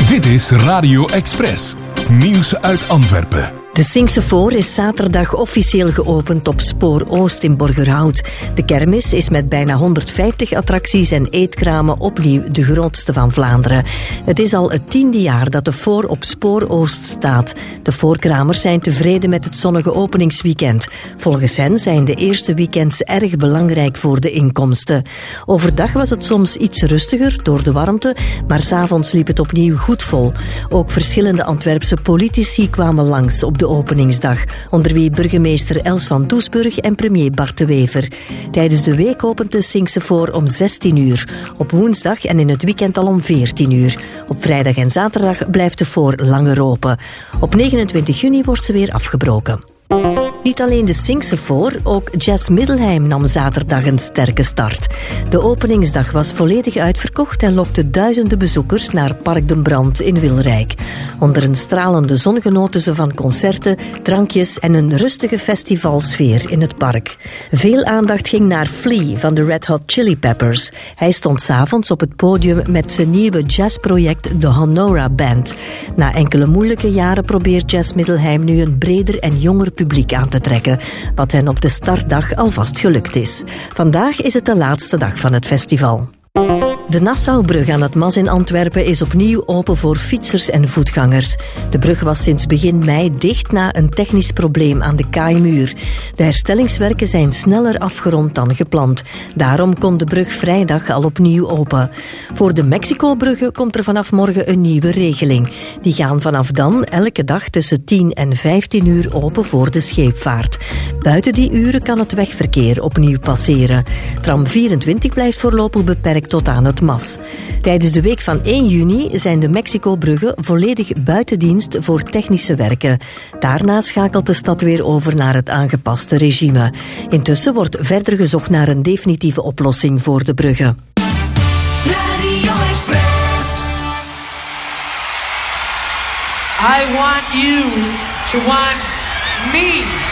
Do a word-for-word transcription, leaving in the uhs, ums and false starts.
Dit is Radio Express. Nieuws uit Antwerpen. De Singse Voor is zaterdag officieel geopend op Spoor Oost in Borgerhout. De kermis is met bijna honderdvijftig attracties en eetkramen opnieuw de grootste van Vlaanderen. Het is al het tiende jaar dat de Voor op Spoor Oost staat. De voorkramers zijn tevreden met het zonnige openingsweekend. Volgens hen zijn de eerste weekends erg belangrijk voor de inkomsten. Overdag was het soms iets rustiger door de warmte, maar 's avonds liep het opnieuw goed vol. Ook verschillende Antwerpse politici kwamen langs op de openingsdag, onder wie burgemeester Els van Doesburg en premier Bart de Wever. Tijdens de week opent de Singse Voor om zestien uur, op woensdag en in het weekend al om veertien uur. Op vrijdag en zaterdag blijft de Voor langer open. Op negenentwintig juni wordt ze weer afgebroken. Niet alleen de Singse Voor, ook Jazz Middelheim nam zaterdag een sterke start. De openingsdag was volledig uitverkocht en lokte duizenden bezoekers naar Park den Brand in Wilrijk. Onder een stralende zon genoten ze van concerten, drankjes en een rustige festivalsfeer in het park. Veel aandacht ging naar Flea van de Red Hot Chili Peppers. Hij stond 's avonds op het podium met zijn nieuwe jazzproject de Honora Band. Na enkele moeilijke jaren probeert Jazz Middelheim nu een breder en jonger publiek aan te trekken, wat hen op de startdag alvast gelukt is. Vandaag is het de laatste dag van het festival. De Nassaubrug aan het Mas in Antwerpen is opnieuw open voor fietsers en voetgangers. De brug was sinds begin mei dicht na een technisch probleem aan de kaaimuur. De herstellingswerken zijn sneller afgerond dan gepland. Daarom kon de brug vrijdag al opnieuw open. Voor de Mexico-bruggen komt er vanaf morgen een nieuwe regeling. Die gaan vanaf dan elke dag tussen tien en vijftien uur open voor de scheepvaart. Buiten die uren kan het wegverkeer opnieuw passeren. Tram vierentwintig blijft voorlopig beperkt tot aan het Mas. Tijdens de week van één juni zijn de Mexico-bruggen volledig buiten dienst voor technische werken. Daarna schakelt de stad weer over naar het aangepaste regime. Intussen wordt verder gezocht naar een definitieve oplossing voor de bruggen. Radio Express. I want you to want me.